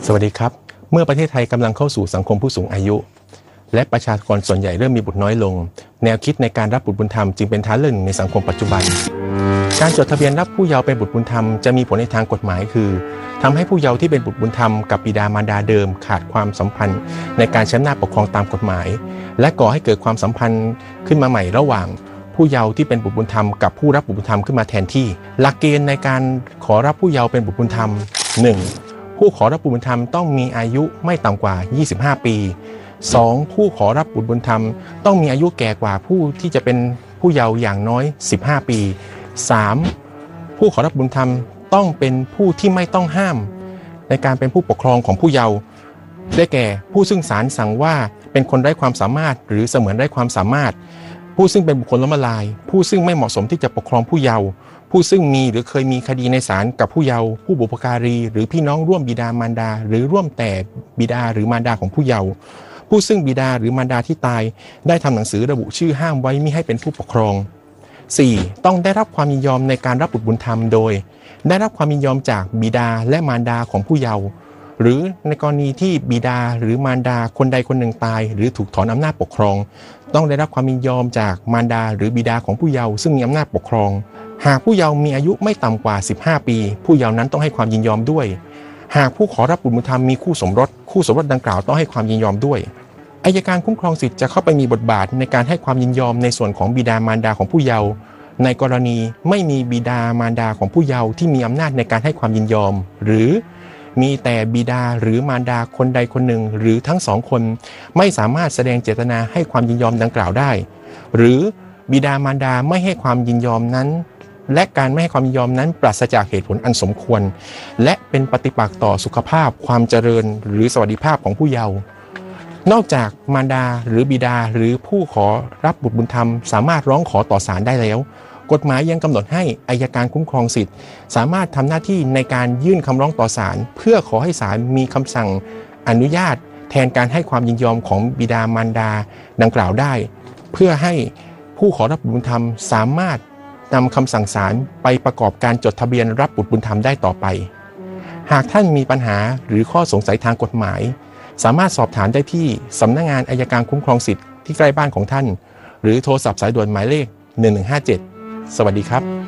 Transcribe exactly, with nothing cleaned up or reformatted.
สวัสดีครับเมื่อประเทศไทยกำลังเข้าสู่สังคมผู้สูงอายุและประชากรส่วนใหญ่เริ่มมีบุตรน้อยลงแนวคิดในการรับบุตรบุญธรรมจึงเป็นทางเลือกหนึ่งในสังคมปัจจุบันการจดทะเบียนรับผู้เยาว์เป็นบุตรบุญธรรมจะมีผลในทางกฎหมายคือทำให้ผู้เยาว์ที่เป็นบุตรบุญธรรมกับบิดามารดาเดิมขาดความสัมพันธ์ในการใช้อำนาจปกครองตามกฎหมายและก่อให้เกิดความสัมพันธ์ขึ้นมาใหม่ระหว่างผู้เยาว์ที่เป็นบุตรบุญธรรมกับผู้รับบุตรบุญธรรมขึ้นมาแทนที่หลักเกณฑ์ในการขอรับผู้เยาว์เป็นบุตรบุญธรรม หนึ่งผู้ขอรับบุตรบุญธรรมต้องมีอายุไม่ต่ำกว่ายี่สิบห้าปีสองผู้ขอรับบุตรบุญธรรมต้องมีอายุแก่กว่าผู้ที่จะเป็นผู้เยาว์อย่างน้อยสิบห้าปีสามผู้ขอรับบุญธรรมต้องเป็นผู้ที่ไม่ต้องห้ามในการเป็นผู้ปกครองของผู้เยาว์ได้แก่ผู้ซึ่งศาลสั่งว่าเป็นคนไร้ความสามารถหรือเสมือนไร้ความสามารถผู้ซึ่งเป็นบุคคลล้มละลายผู้ซึ่งไม่เหมาะสมที่จะปกครองผู้เยาว์ผู้ซึ่งมีหรือเคยมีคดีในศาลกับผู้เยาว์ผู้บุพการีหรือพี่น้องร่วมบิดามารดาหรือร่วมแต่บิดาหรือมารดาของผู้เยาว์ผู้ซึ่งบิดาหรือมารดาที่ตายได้ทำหนังสือระบุชื่อห้ามไว้มิให้เป็นผู้ปกครอง สี่ ต้องได้รับความยินยอมในการรับบุตรบุญธรรมโดยได้รับความยินยอมจากบิดาและมารดาของผู้เยาว์หรือในกรณีที่บิดาหรือมารดาคนใดคนหนึ่งตายหรือถูกถอนอำนาจปกครองต้องได้รับความยินยอมจากมารดาหรือบิดาของผู้เยาว์ซึ่งมีอำนาจปกครองหากผู้เยาว์มีอายุไม่ต่ำกว่าสิบห้าปีผู้เยาว์นั้นต้องให้ความยินยอมด้วยหากผู้ขอรับบุตรบุญธรรมมีคู่สมรสคู่สมรสดังกล่าวต้องให้ความยินยอมด้วยอัยการคุ้มครองสิทธิ์จะเข้าไปมีบทบาทในการให้ความยินยอมในส่วนของบิดามารดาของผู้เยาว์ในกรณีไม่มีบิดามารดาของผู้เยาว์ที่มีอำนาจในการให้ความยินยอมหรือมีแต่บิดาหรือมารดาคนใดคนหนึ่งหรือทั้งสองคนไม่สามารถแสดงเจตนาให้ความยินยอมดังกล่าวได้หรือบิดามารดาไม่ให้ความยินยอมนั้นและการไม่ให้ความยินยอมนั้นปราศจากเหตุผลอันสมควรและเป็นปฏิปักษ์ต่อสุขภาพความเจริญหรือสวัสดิภาพของผู้เยาว์นอกจากมารดาหรือบิดาหรือผู้ขอรับบุตรบุญธรรมสามารถร้องขอต่อศาลได้แล้วกฎหมายยังกำหนดให้อัยการคุ้มครองสิทธิ์สามารถทำหน้าที่ในการยื่นคำร้องต่อศาลเพื่อขอให้ศาลมีคำสั่งอนุญาตแทนการให้ความยินยอมของบิดามารดาดังกล่าวได้เพื่อให้ผู้ขอรับบุตรบุญธรรมสามารถนำคำสั่งศาลไปประกอบการจดทะเบียนรับบุตรบุญธรรมได้ต่อไปหากท่านมีปัญหาหรือข้อสงสัยทางกฎหมายสามารถสอบถามได้ที่สำนักงานอัยการคุ้มครองสิทธิ์ที่ใกล้บ้านของท่านหรือโทรศัพท์สายด่วนหมายเลขหนึ่งหนึ่งห้าเจ็ดสวัสดีครับ